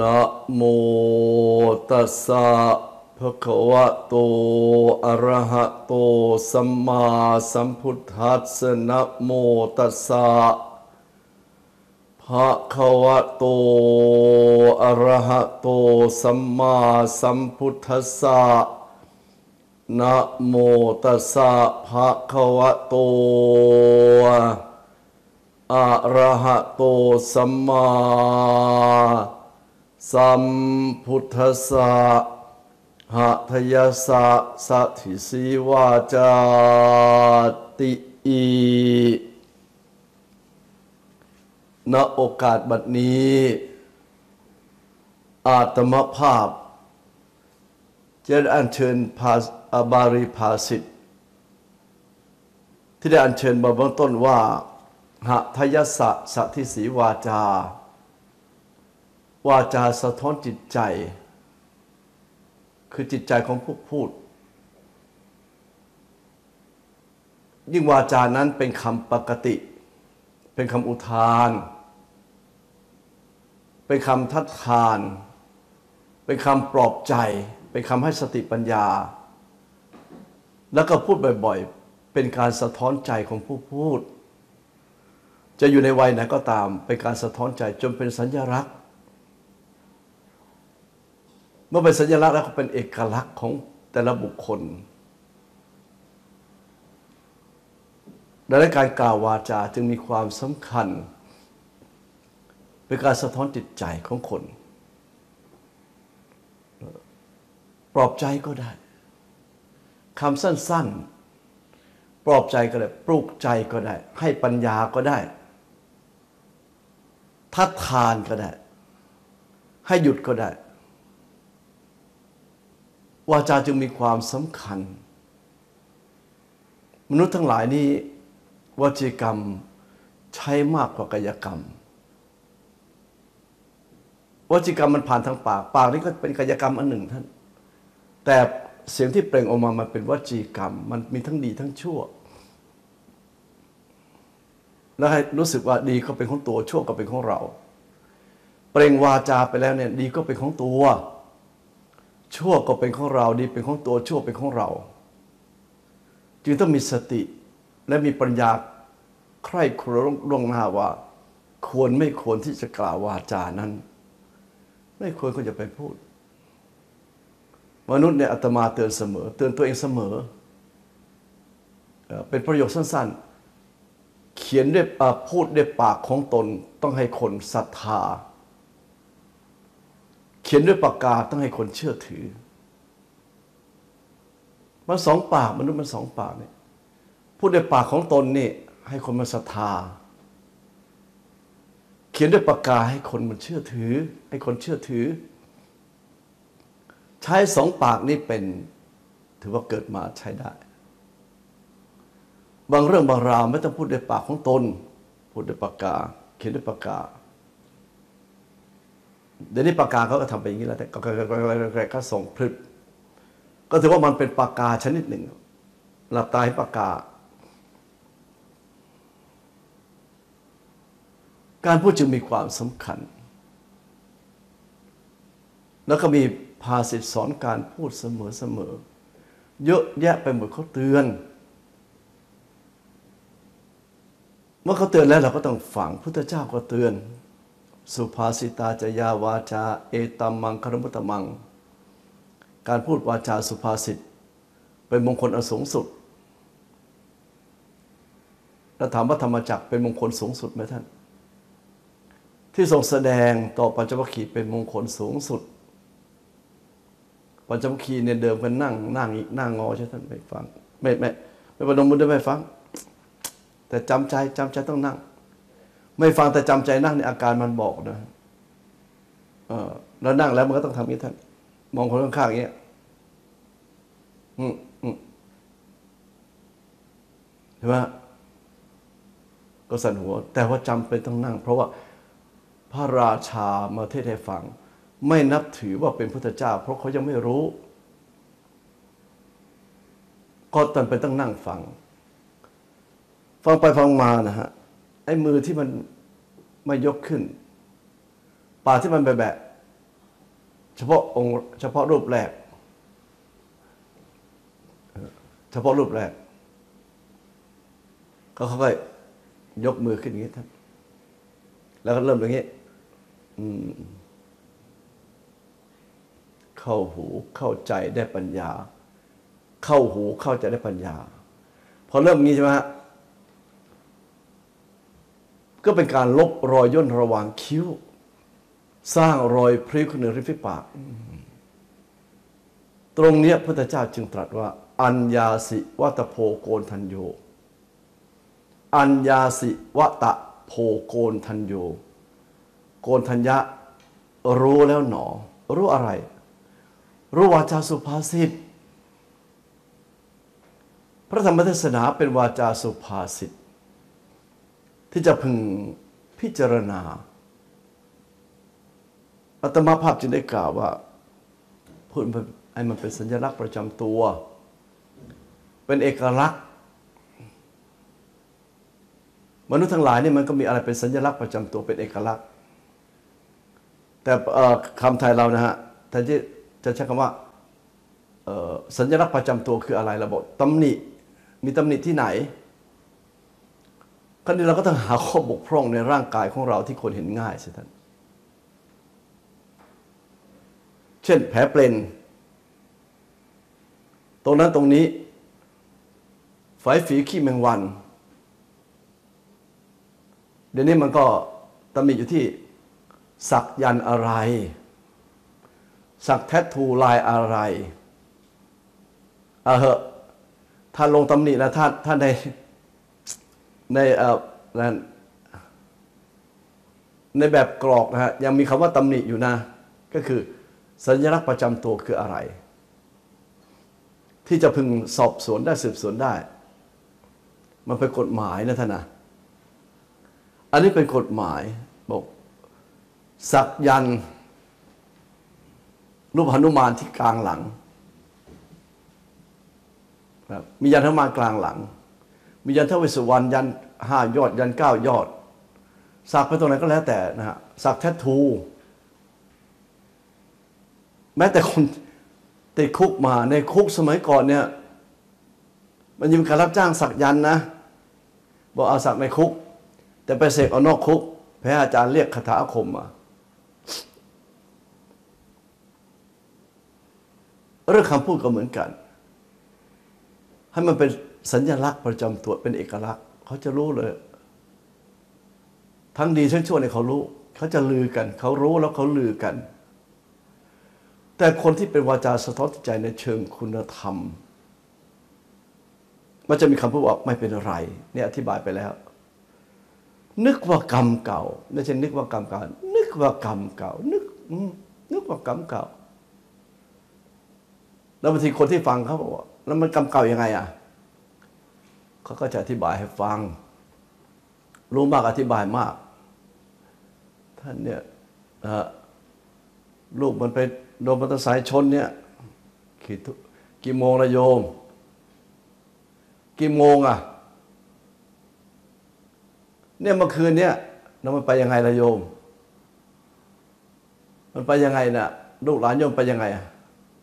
นะโมตัสสะภะคะวะโตอะระหะโตสัมมาสัมพุทธัสสะนะโมตัสสะภะคะวะโตอะระหะโตสัมมาสัมพุทธัสสะนะโมตัสสะภะคะวะโตอะระหะโตสัมมาสัมพุทธัสสะหะทยัสสะสัทธิสีวาจาติอิณโอกาสบัดนี้อาตมภาพจะได้อัญเชิญบาลีภาษิตที่ได้อัญเชิญมาเบื้องต้นว่าหะทยัสสะสัทธิสีวาจาวาจาสะท้อนจิตใจคือจิตใจของผู้พูดยิ่งวาจานั้นเป็นคำปกติเป็นคำอุทานเป็นคำทัดทานเป็นคำปลอบใจเป็นคำให้สติปัญญาแล้วก็พูดบ่อยๆเป็นการสะท้อนใจของผู้พูดจะอยู่ในวัยไหนก็ตามเป็นการสะท้อนใจจนเป็นสัญลักษณ์เมื่อเป็นสัญลักษณ์แล้วก็เป็นเอกลักษณ์ของแต่ละบุคคลดังนั้นการกล่าววาจาจึงมีความสำคัญเป็นการสะท้อนจิตใจของคนปลอบใจก็ได้คำสั้นๆปลอบใจก็ได้ปลุกใจก็ได้ให้ปัญญาก็ได้ทัดทานก็ได้ให้หยุดก็ได้วาจาจึงมีความสำคัญมนุษย์ทั้งหลายนี้วจีกรรมใช้มากกว่ากายกรรมวจีกรรมมันผ่านทางปากปากนี่ก็เป็นกายกรรมอันหนึ่งท่านแต่เสียงที่เปล่งออกมามันเป็นวจีกรรมมันมีทั้งดีทั้งชั่วแล้วให้รู้สึกว่าดีก็เป็นของตัวชั่วก็เป็นของเราเปล่งวาจาไปแล้วเนี่ยดีก็เป็นของตัวชั่วก็เป็นของเราดีเป็นของตัวชั่วเป็นของเราจึงต้องมีสติและมีปัญญาใคร่ครวญล่วงหน้าว่าควรไม่ควรที่จะกล่าววาจานั้นไม่ควรก็จะไปพูดมนุษย์เนี่ยอาตมาเตือนเสมอเตือนตัวเองเสมอเป็นประโยคสั้นๆเขียนด้วยพูดด้วยปากของตนต้องให้คนศรัทธาเขียนด้วยปากกาต้องให้คนเชื่อถือมันสองปากมนุษย์มันสองปากเนี่ยพูดด้วยปากของตนนี่ให้คนมาศรัทธาเขียนด้วยปากกาให้คนมันเชื่อถือให้คนเชื่อถือใช้สองปากนี้เป็นถือว่าเกิดมาใช้ได้บางเรื่องบางราวไม่ต้องพูดด้วยปากของตนพูดด้วยปากกาเขียนด้วยปากกาเดี๋ยวนี้ปากกาเขาก็ทำไปอย่างนี้แล้วแต่ก็ส่งพลึบก็ถือว่ามันเป็นปากกาชนิดหนึ่งหลับตาให้ปากกาการพูดจึงมีความสำคัญแล้วก็มีภาษิตสอนการพูดเสมอเยอะแยะไปหมดเขาเตือนเมื่อเขาเตือนแล้วเราก็ต้องฟังพุทธเจ้าก็เตือนสุภาษิตาจยาวาจาเอตัมมังคารมุตตมังการพูดวาจาสุภาษิตเป็นมงคลอันสูงสุดแล้วถามว่าธรรมจักรเป็นมงคลสูงสุดไหมท่านที่ทรงแสดงต่อปัญจวัคคีย์เป็นมงคลสูงสุดปัญจวัคคีย์เนี่ยเดิมกันนั่งงอใช่ท่านไม่ฟังไม่ประนมมือด้วยไม่ฟังแต่จำใจต้องนั่งไม่ฟังแต่จำใจนั่งในอาการมันบอกนะแล้วนั่งแล้วมันก็ต้องทำอย่างนี้ท่านมองคนข้างๆอย่างเงี้ยใช่ไหมก็สั่นหัวแต่ว่าจำเป็นต้องนั่งเพราะว่าพระราชามาเทศน์ให้ฟังไม่นับถือว่าเป็นพุทธเจ้าเพราะเขายังไม่รู้ก็จำเป็นต้องนั่งฟังไปฟังมานะฮะไอ้มือที่มันไม่ยกขึ้นปากที่มันแบะเฉพาะองค์เฉพาะรูปแรกเฉพาะรูปแรกเขาก็ยกมือขึ้นอย่างนี้ท่านแล้วก็เริ่มอย่างนี้เข้าหูเข้าใจได้ปัญญาเข้าหูเข้าใจได้ปัญญาพอเริ่มงี้ใช่ไหมฮะก็เป็นการลบรอยย่นระหว่างคิ้วสร้างรอยพริ้วขึ้นเหนือริมฝีปากตรงนี้พระพุทธเจ้าจึงตรัสว่าอัญญาสิวัตโพโกณทัญโยอัญญาสิวัตโพโกณทัญโยโกณทัญญะรู้แล้วหนอรู้อะไรรู้วาจาสุภาษิตพระธรรมเทศนาเป็นวาจาสุภาษิตที่จะพึงพิจารณาอาตมาภาพจึงได้กล่าวว่าพูดให้มันเป็นสัญลักษณ์ประจำตัวเป็นเอกลักษณ์มนุษย์ทั้งหลายนี่มันก็มีอะไรเป็นสัญลักษณ์ประจำตัวเป็นเอกลักษณ์แต่คำไทยเรานะฮะแทนที่จะใช้คำว่าสัญลักษณ์ประจำตัวคืออะไรเราบอกตำหนิมีตำหนิที่ไหนคราวนี้เราก็ต้องหาข้อบกพร่องในร่างกายของเราที่คนเห็นง่ายสิท่านเช่นแผลเป็นตรงนั้นตรงนี้ไฝฝีขี้แมงวันเดี๋ยวนี้มันก็ตำหนิอยู่ที่สักยันต์อะไรสักแทททูลายอะไรเหอะถ้าลงตำหนิแล้วท่านในแบบกรอกนะฮะยังมีคำว่าตำหนิอยู่นะก็คือสัญลักษณ์ประจำตัวคืออะไรที่จะพึงสอบสวนได้สืบสวนได้มันเป็นกฎหมายนะท่านนะอันนี้เป็นกฎหมายบอกสักยันต์รูปหนุมานที่กลางหลังมียันหนุมานกลางหลังมียันท้าวเวสสุวรรณยัน5 ยอดยัน9 ยอดสักไปตรงไหนก็แล้วแต่นะฮะสักแทททูแม้แต่คนติดคุกมาในคุกสมัยก่อนเนี่ยมันยังมีการรับจ้างสักยันนะบอกเอาสักในคุกแต่ไปเสกเอานอกคุกแพ้อาจารย์เรียกคาถาอาคมมาเรื่องคำพูดก็เหมือนกันให้มันเป็นสัญลักษณ์ประจำตัวเป็นเอกลักษณ์เขาจะรู้เลยทั้งดีทั้งชั่วเนี่ยเขารู้เขาจะลือกันเขารู้แล้วเขาลือกันแต่คนที่เป็นวาจาสะท้อนจิตใจในเชิงคุณธรรมมันจะมีคำพูดว่าไม่เป็นไรเนี่ยอธิบายไปแล้วนึกว่ากรรมเก่าไม่ใช่นึกว่ากรรมเก่านึกว่ากรรมเก่านึกว่ากรรมเก่าแล้วบางทีคนที่ฟังเขาบอกว่าแล้วมันกรรมเก่ายังไงอ่ะเขาก็จะอธิบายให้ฟังรู้มากอธิบายมากท่านเนี่ยลูกมันไปโดนมอเตอร์ไซค์ชนเนี่ยกี่โมงละโยมกี่โมงอ่ะเนี่ยเมื่อคืนเนี่ยแล้วมันไปยังไงละโยมมันไปยังไงน่ะลูกหลานโยมไปยังไงอ่ะ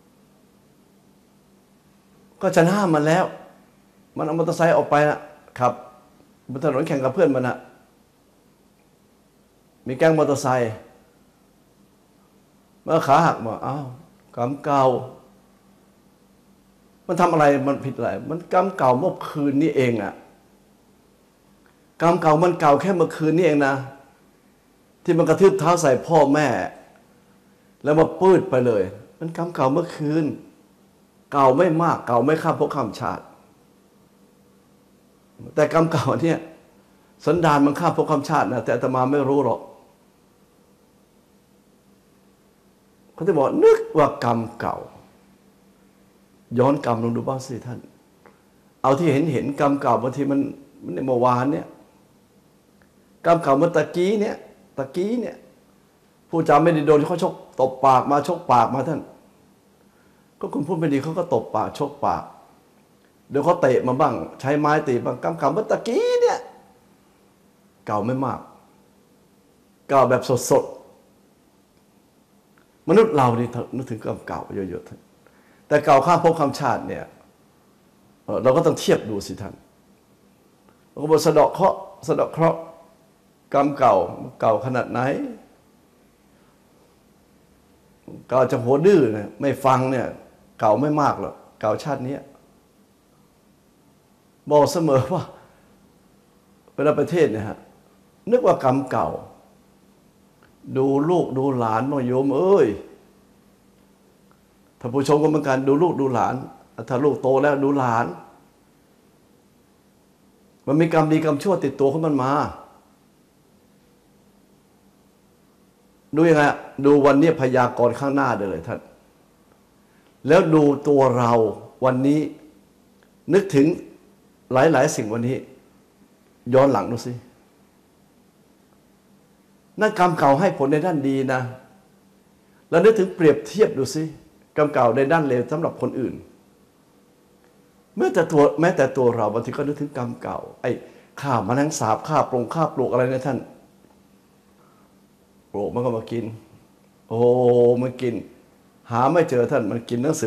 ก็จะห้ามมันแล้วมันเอามอเตอร์ไซค์ออกไปนะขับบนถนนแข่งกับเพื่อนมันนะมีแก๊งมอเตอร์ไซค์เมื่อขาหักมาอ้าวกรรมเก่ามันทำอะไรมันผิดอะไรมันกรรมเก่าเมื่อคืนนี้เองอะกรรมเก่ามันเก่าแค่เมื่อคืนนี้เองนะที่มันกระทืบเท้าใส่พ่อแม่แล้วมาปื้ดไปเลยมันกรรมเก่าเมื่อคืนเก่าไม่มากเก่าไม่ข้ามภพข้ามชาติแต่กรรมเก่าเนี่ยสันดานมันข้ามภพข้ามชาตินะแต่อาตมาไม่รู้หรอกเขาจะบอกนึกว่ากรรมเก่าย้อนกรรมลองดูบ้างสิท่านเอาที่เห็นกรรมเก่าบางทีมันในเมื่อวานเนี่ยกรรมเก่าเมื่อตะกี้เนี่ยผู้จำไม่ได้โดนเขาชกตบปากมาชกปากมาท่านก็คุณพูดไม่ดีเขาก็ตบปากชกปากเดี๋ยวเขาเตะมาบ้างใช้ไม้ตีบ้างกรรมเก่าเมื่อตะกี้เนี่ยเก่าไม่มากเก่าแบบสดมนุษย์เรานี่นึกถึงกรรมเก่าเยอะๆแต่เก่าข้ามภพข้ามชาติเนี่ยเราก็ต้องเทียบดูสิท่านเราก็บอกสะเดาะเคราะห์กรรมเก่าขนาดไหนเก่าจะหัวดื้อเนี่ยไม่ฟังเนี่ยเก่าไม่มากหรอกเก่าชาตินี้บอกเสมอว่าเวลาประเทศเนี่ยฮะนึกว่ากรรมเก่าดูลูกดูหลานมาโยมเอ้ยท่านผู้ชมก็เหมือนกันดูลูกดูหลานถ้าลูกโตแล้วดูหลานมันมีกรรมดีกรรมชั่วติดตัวของมันมาดูยังไงดูวันนี้พยากรณ์ข้างหน้าได้เลยท่านแล้วดูตัวเราวันนี้นึกถึงหลายสิ่งวันนี้ย้อนหลังดูสินั่นกรรมเก่าให้ผลในด้านดีนะแล้วนึกถึงเปรียบเทียบดูสิกรรมเก่าในด้านเลวสำหรับคนอื่นแม้แต่ตัวเราบางทีก็นึกถึงกรรมเก่าไอ้ข้าวแมลงสาบข้าวปลูกอะไรเนี่ยท่านปลูกมันก็มากินโอ้มันกินหาไม่เจอท่านมันกินหนังสือ